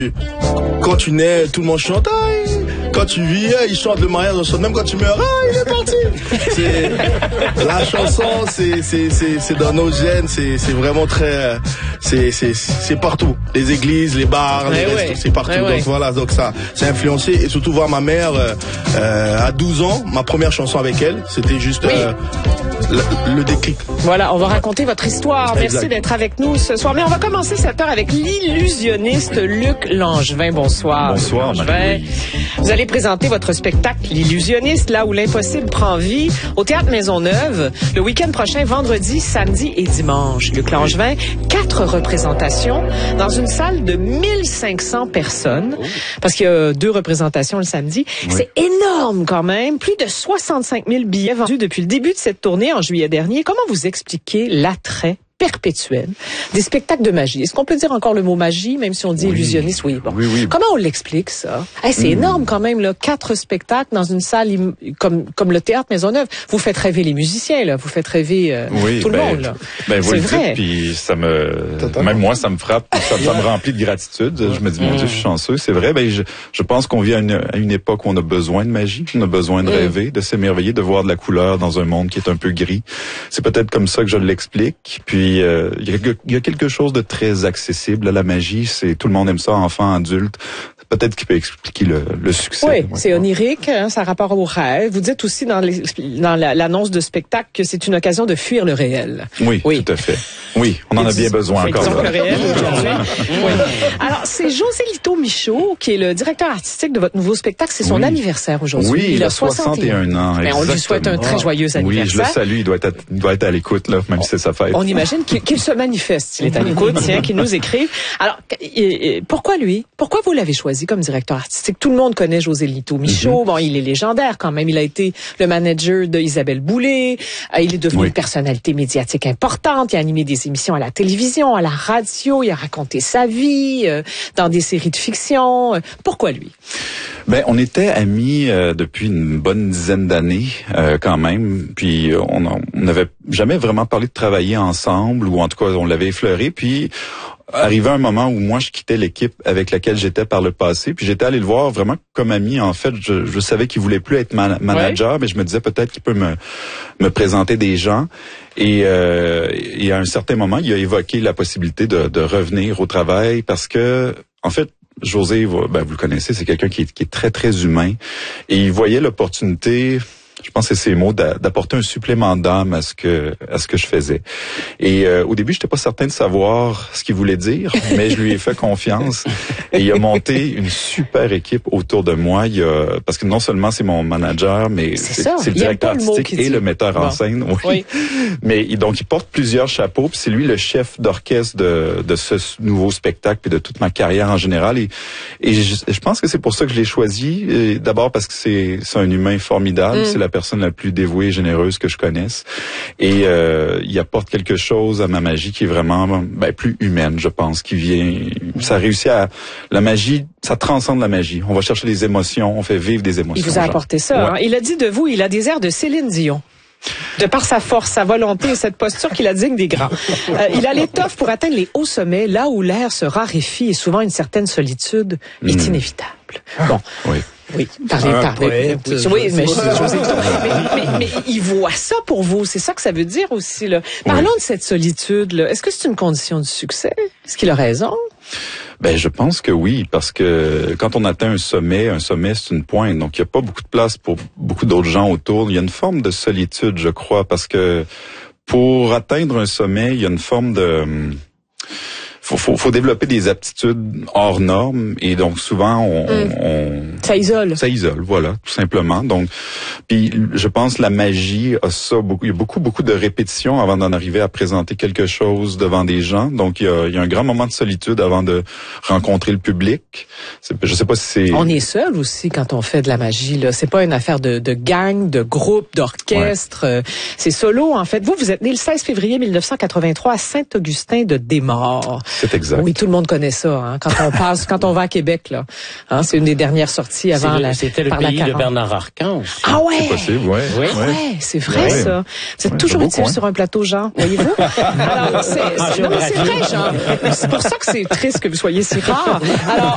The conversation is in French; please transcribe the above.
Quand tu nais, tout le monde chante. Quand tu vis, il chante le mariage, on chante. Même quand tu meurs, il est parti. La chanson, c'est dans nos gènes, c'est vraiment très, c'est partout. Les églises, les bars, les restos, c'est partout. Donc voilà, donc ça, c'est influencé. Et surtout voir ma mère, à 12 ans, ma première chanson avec elle, c'était juste, le déclic. Voilà, on va raconter votre histoire. Exact. Merci d'être avec nous ce soir. Mais on va commencer cette heure avec l'illusionniste Luc Langevin. Bonsoir. Bonsoir, Marie. Vous allez présenter votre spectacle L'illusionniste, là où l'impossible prend vie, au Théâtre Maisonneuve, le week-end prochain, vendredi, samedi et dimanche. Luc Langevin, 4 représentations dans une salle de 1500 personnes, parce qu'il y a 2 représentations le samedi. Oui. C'est énorme quand même. Plus de 65 000 billets vendus depuis le début de cette tournée en juillet dernier. Comment vous expliquez l'attrait perpétuel des spectacles de magie? Est-ce qu'on peut dire encore le mot magie, même si on dit illusionniste? Oui, bon. Oui. Comment on l'explique, ça? C'est énorme quand même, là. 4 spectacles dans une salle comme le Théâtre Maisonneuve. Vous faites rêver les musiciens, là. Vous faites rêver tout le monde, là. Vous le dites, puis même moi, ça me frappe, ça me remplit de gratitude. Je me dis, mon Dieu, je suis chanceux. C'est vrai, je pense qu'on vit à une époque où on a besoin de magie, on a besoin de rêver, de s'émerveiller, de voir de la couleur dans un monde qui est un peu gris. C'est peut-être comme ça que je l'explique. Puis, il y a quelque chose de très accessible à la magie. C'est tout le monde aime ça, enfants, adultes. Peut-être qu'il peut expliquer le succès. Oui, c'est onirique, ça a rapport au rêve. Vous dites aussi dans l'annonce de spectacle que c'est une occasion de fuir le réel. Oui, tout à fait. Oui, on en a bien besoin encore. Le réel aujourd'hui. Oui. Alors, c'est José Lito Michaud qui est le directeur artistique de votre nouveau spectacle. C'est son anniversaire aujourd'hui. Oui, il a 61 ans. Mais on lui souhaite un très joyeux anniversaire. Oui, je le salue. Il doit être à l'écoute, là, même si c'est sa fête. On imagine qu'il se manifeste. Il est à l'écoute, qu'il nous écrive. Alors, pourquoi lui? Pourquoi vous l'avez choisi comme directeur artistique? Tout le monde connaît José Lito Michaud. Bon, il est légendaire quand même. Il a été le manager de Isabelle Boulay. Il est devenu une personnalité médiatique importante. Il a animé des émissions à la télévision, à la radio. Il a raconté sa vie dans des séries de fiction. Pourquoi lui? On était amis depuis une bonne dizaine d'années quand même. Puis on n'avait jamais vraiment parlé de travailler ensemble, ou en tout cas on l'avait effleuré. Puis arrivé un moment où moi je quittais l'équipe avec laquelle j'étais par le passé, puis j'étais allé le voir vraiment comme ami. En fait, je savais qu'il voulait plus être manager, mais je me disais peut-être qu'il peut me présenter des gens. Et à un certain moment, il a évoqué la possibilité de revenir au travail parce que, en fait, José, vous le connaissez, c'est quelqu'un qui est très, très humain. Et il voyait l'opportunité, je pense que c'est ses mots, d'apporter un supplément d'âme à ce que je faisais. Et au début, j'étais pas certain de savoir ce qu'il voulait dire, mais je lui ai fait confiance. Et il a monté une super équipe autour de moi. Parce que non seulement c'est mon manager, mais c'est le directeur artistique et le metteur en scène. Oui. Mais donc il porte plusieurs chapeaux. Puis c'est lui le chef d'orchestre de ce nouveau spectacle et de toute ma carrière en général. Et je pense que c'est pour ça que je l'ai choisi. D'abord parce que c'est un humain formidable. C'est la personne la plus dévouée et généreuse que je connaisse. Et il apporte quelque chose à ma magie qui est vraiment plus humaine, je pense, qui vient... Ça réussit à... La magie, ça transcende la magie. On va chercher les émotions, on fait vivre des émotions. Il vous a apporté ça. Hein? Il a dit de vous, il a des airs de Céline Dion. De par sa force, sa volonté et cette posture qu'il a digne des grands. Il a l'étoffe pour atteindre les hauts sommets, là où l'air se raréfie et souvent une certaine solitude est inévitable. Bon. Oui, parlez. Oui, mais il voit ça pour vous. C'est ça que ça veut dire aussi, là. Parlons de cette solitude, là. Est-ce que c'est une condition du succès? Est-ce qu'il a raison? Je pense que oui, parce que quand on atteint un sommet, c'est une pointe. Donc, il n'y a pas beaucoup de place pour beaucoup d'autres gens autour. Il y a une forme de solitude, je crois, parce que pour atteindre un sommet, il y a une forme de... Faut développer des aptitudes hors normes, et donc souvent ça isole. Ça isole, voilà, tout simplement. Donc, puis je pense la magie a ça beaucoup. Il y a beaucoup de répétitions avant d'en arriver à présenter quelque chose devant des gens. Donc il y a un grand moment de solitude avant de rencontrer le public. Je sais pas si c'est... On est seul aussi quand on fait de la magie, là. C'est pas une affaire de gang, de groupe, d'orchestre. C'est solo, en fait. Vous êtes né le 16 février 1983 à Saint-Augustin de Desmaures. C'est exact. Oui, tout le monde connaît ça, hein. Quand on va à Québec, là. Hein, c'est une des dernières sorties avant C'était le pays de Bernard Arcan aussi. Ah ouais? C'est possible, ouais. C'est vrai, ça. Vous êtes toujours utile sur un plateau, Jean, voyez-vous? Alors, c'est vrai, Jean. C'est pour ça que c'est triste que vous soyez si rare. Alors,